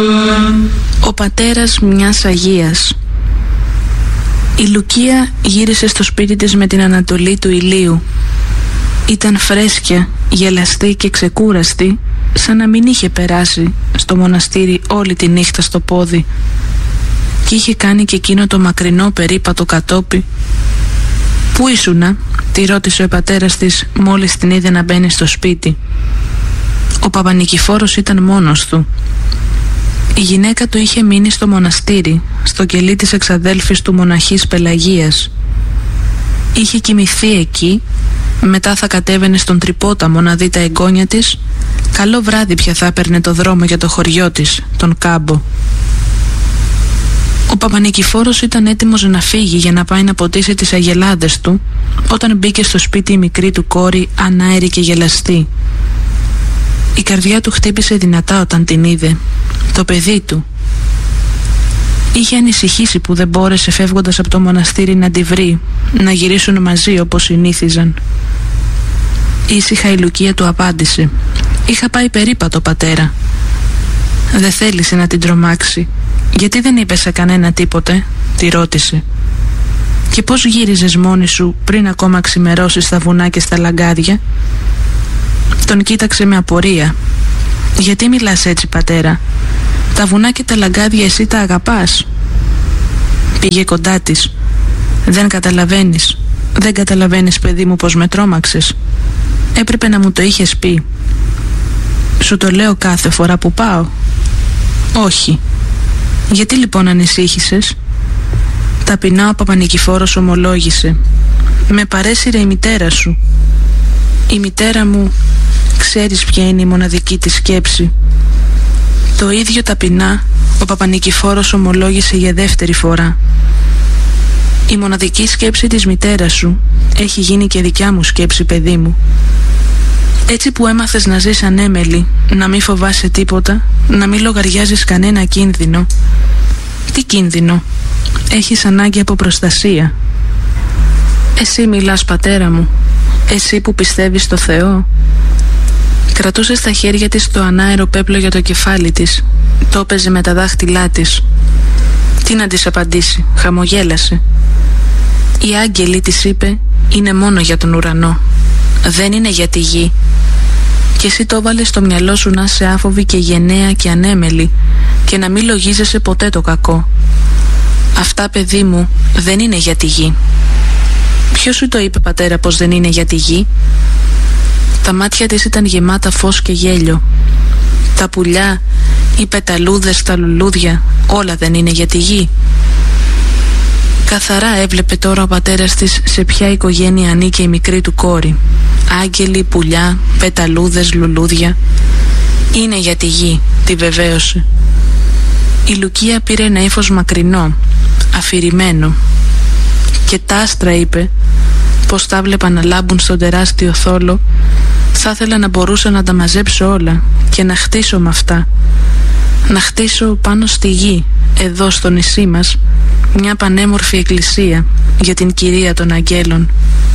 Ο πατέρας μιας Αγίας. Η Λουκία γύρισε στο σπίτι της με την ανατολή του ηλίου. Ήταν φρέσκια, γελαστή και ξεκούραστη, σαν να μην είχε περάσει στο μοναστήρι όλη τη νύχτα στο πόδι, και είχε κάνει και εκείνο το μακρινό περίπατο κατόπι. «Πού ήσουνα?» τη ρώτησε ο πατέρας της μόλις την είδε να μπαίνει στο σπίτι. Ο Παπανικηφόρος ήταν μόνος του. Η γυναίκα του είχε μείνει στο μοναστήρι, στο κελί της εξαδέλφης του μοναχής Πελαγίας. Είχε κοιμηθεί εκεί, μετά θα κατέβαινε στον Τρυπόταμο να δει τα εγγόνια της. Καλό βράδυ πια θα έπαιρνε το δρόμο για το χωριό της, τον Κάμπο. Ο Παπανικηφόρος ήταν έτοιμος να φύγει για να πάει να ποτίσει τις αγελάδες του, όταν μπήκε στο σπίτι η μικρή του κόρη, ανάερη και γελαστή. Η καρδιά του χτύπησε δυνατά όταν την είδε. Το παιδί του. Είχε ανησυχήσει που δεν μπόρεσε φεύγοντας από το μοναστήρι να τη βρει, να γυρίσουν μαζί όπως συνήθιζαν. Ήσυχα η Λουκία του απάντησε: «Είχα πάει περίπατο, πατέρα». «Δεν θέλησε να την τρομάξει? Γιατί δεν είπε σε κανένα τίποτε?» τη ρώτησε. «Και πώς γύριζες μόνη σου πριν ακόμα ξημερώσεις στα βουνά και στα λαγκάδια?» Τον κοίταξε με απορία. «Γιατί μιλάς έτσι, πατέρα? Τα βουνά και τα λαγκάδια εσύ τα αγαπάς?» Πήγε κοντά της. «Δεν καταλαβαίνεις. Δεν καταλαβαίνεις, παιδί μου, πως με τρόμαξες. Έπρεπε να μου το είχες πει». «Σου το λέω κάθε φορά που πάω?» «Όχι». «Γιατί λοιπόν ανησύχησες?» Ταπεινά ο Παπανικηφόρος ομολόγησε: «Με παρέσυρε η μητέρα σου». «Η μητέρα μου, ξέρεις ποια είναι η μοναδική της σκέψη?» Το ίδιο ταπεινά ο Παπανικηφόρος ομολόγησε για δεύτερη φορά. «Η μοναδική σκέψη της μητέρας σου έχει γίνει και δικιά μου σκέψη, παιδί μου. Έτσι που έμαθες να ζεις ανέμελη, να μην φοβάσαι τίποτα, να μην λογαριάζεις κανένα κίνδυνο». «Τι κίνδυνο?» «Έχεις ανάγκη από προστασία». «Εσύ μιλάς, πατέρα μου, εσύ που πιστεύεις στο Θεό?» Κρατούσε στα χέρια της το ανάερο πέπλο για το κεφάλι της. Το έπαιζε με τα δάχτυλά της. Τι να της απαντήσει? Χαμογέλασε. «Οι άγγελοι», της είπε, «είναι μόνο για τον ουρανό. Δεν είναι για τη γη. Και εσύ το έβαλες στο μυαλό σου να είσαι άφοβη και γενναία και ανέμελη και να μην λογίζεσαι ποτέ το κακό. Αυτά, παιδί μου, δεν είναι για τη γη». «Ποιος σου το είπε, πατέρα, πως δεν είναι για τη γη?» Τα μάτια της ήταν γεμάτα φως και γέλιο. «Τα πουλιά, οι πεταλούδες, τα λουλούδια, όλα δεν είναι για τη γη?» Καθαρά έβλεπε τώρα ο πατέρας της σε ποια οικογένεια ανήκε η μικρή του κόρη. Άγγελοι, πουλιά, πεταλούδες, λουλούδια. «Είναι για τη γη», τη βεβαίωσε. Η Λουκία πήρε ένα ύφος μακρινό, αφηρημένο. «Και τα άστρα», είπε, πως τα βλέπα να λάμπουν στον τεράστιο θόλο. Θα ήθελα να μπορούσα να τα μαζέψω όλα και να χτίσω με αυτά. Να χτίσω πάνω στη γη, εδώ στο νησί μας, μια πανέμορφη εκκλησία για την κυρία των αγγέλων».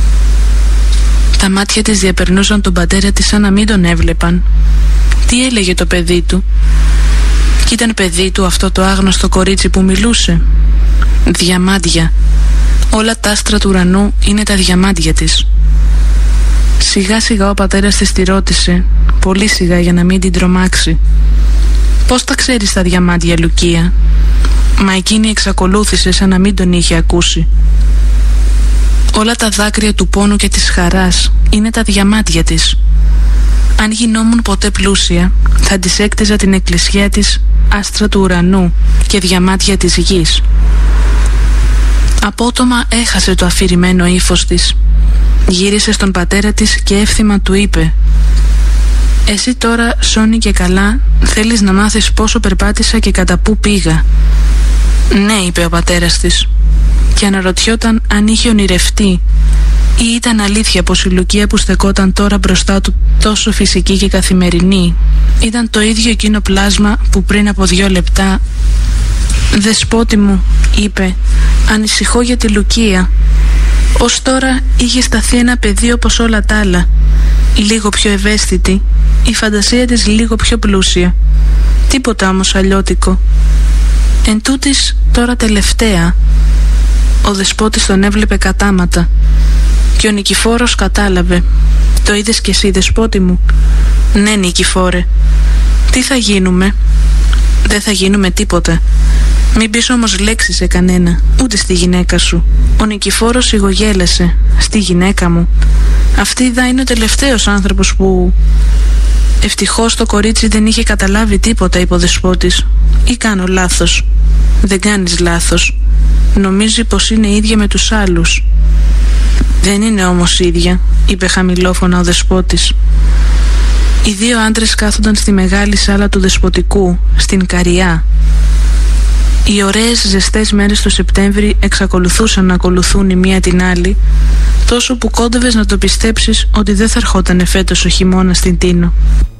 Τα μάτια της διαπερνούσαν τον πατέρα της σαν να μην τον έβλεπαν. Τι έλεγε το παιδί του? Κι ήταν παιδί του αυτό το άγνωστο κορίτσι που μιλούσε? Διαμάντια. Όλα τα άστρα του ουρανού είναι τα διαμάντια της. Σιγά σιγά ο πατέρας της τη ρώτησε, πολύ σιγά για να μην την τρομάξει: «Πώς τα ξέρεις τα διαμάντια, Λουκία?» Μα εκείνη εξακολούθησε σαν να μην τον είχε ακούσει. «Όλα τα δάκρυα του πόνου και της χαράς είναι τα διαμάντια της. Αν γινόμουν ποτέ πλούσια, θα της έκτιζα την εκκλησιά της άστρα του ουρανού και διαμάντια της γης». Απότομα έχασε το αφηρημένο ύφος της. Γύρισε στον πατέρα της και εύθυμα του είπε: «Εσύ τώρα, σώνη και καλά, θέλεις να μάθεις πόσο περπάτησα και κατά πού πήγα?» «Ναι», είπε ο πατέρας της, και αναρωτιόταν αν είχε ονειρευτεί ή ήταν αλήθεια πως η Λουκία που στεκόταν τώρα μπροστά του, τόσο φυσική και καθημερινή, ήταν το ίδιο εκείνο πλάσμα που πριν από 2 λεπτά. «Δεσπότη μου», είπε, «ανησυχώ για τη Λουκία. Ως τώρα είχε σταθεί ένα παιδί όπως όλα τα άλλα, λίγο πιο ευαίσθητη, η φαντασία της λίγο πιο πλούσια, τίποτα όμως αλλιώτικο. Εν τούτης, τώρα τελευταία, ο δεσπότης τον έβλεπε κατάματα και ο Νικηφόρος κατάλαβε. Το είδες κι εσύ, δεσπότη μου? Ναι, Νικηφόρε. Τι θα γίνουμε? Δεν θα γίνουμε τίποτα. Μην πεις όμως λέξη σε κανένα, ούτε στη γυναίκα σου. Ο Νικηφόρος σιγογέλασε. Στη γυναίκα μου? Αυτή δα είναι ο τελευταίος άνθρωπος που... Ευτυχώς το κορίτσι δεν είχε καταλάβει τίποτα, είπε ο δεσπότης. Ή κάνω λάθος? Δεν κάνεις λάθος. Νομίζει πως είναι ίδια με τους άλλους. Δεν είναι όμως ίδια, είπε χαμηλόφωνα ο δεσπότης. Οι δύο άντρες κάθονταν στη μεγάλη σάλα του δεσποτικού, στην Καριά. Οι ωραίες ζεστές μέρες του Σεπτέμβρη εξακολουθούσαν να ακολουθούν η μία την άλλη, τόσο που κόντευες να το πιστέψεις ότι δεν θα ερχότανε φέτος ο χειμώνας στην Τίνο.